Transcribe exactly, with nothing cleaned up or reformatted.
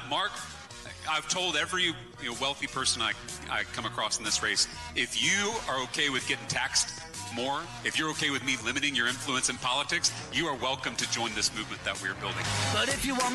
Mark, I've told every you know, wealthy person I, I come across in this race, if you are okay with getting taxed more, if you're okay with me limiting your influence in politics, you are welcome to join this movement that we're building. But if you want